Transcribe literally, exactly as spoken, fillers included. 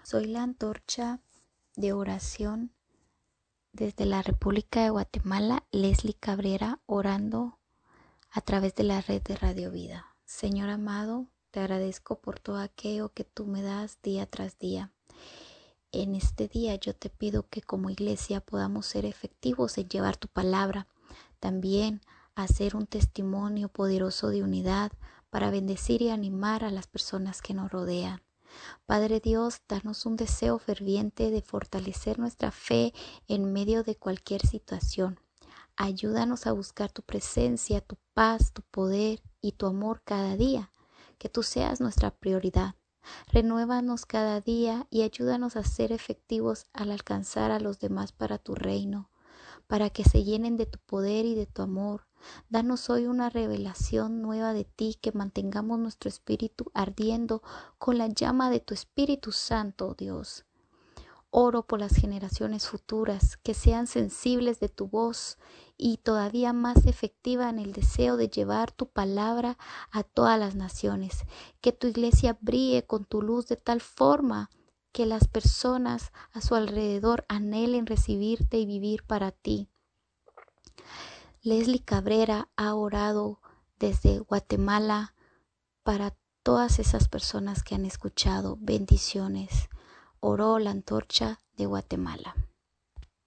Soy la antorcha de oración desde la República de Guatemala, Leslie Cabrera, orando a través de la red de Radio Vida. Señor amado, te agradezco por todo aquello que tú me das día tras día. En este día yo te pido que como iglesia podamos ser efectivos en llevar tu palabra, también hacer un testimonio poderoso de unidad para bendecir y animar a las personas que nos rodean. Padre Dios, danos un deseo ferviente de fortalecer nuestra fe en medio de cualquier situación. Ayúdanos a buscar tu presencia, tu paz, tu poder y tu amor cada día. Que tú seas nuestra prioridad. Renuévanos cada día y ayúdanos a ser efectivos al alcanzar a los demás para tu reino, para que se llenen de tu poder y de tu amor. Danos hoy una revelación nueva de ti, que mantengamos nuestro espíritu ardiendo con la llama de tu Espíritu Santo, Dios. Oro por las generaciones futuras, que sean sensibles de tu voz y todavía más efectiva en el deseo de llevar tu palabra a todas las naciones. Que tu iglesia brille con tu luz de tal forma que las personas a su alrededor anhelen recibirte y vivir para ti. Leslie Cabrera ha orado desde Guatemala para todas esas personas que han escuchado. Bendiciones. Oró la antorcha de Guatemala.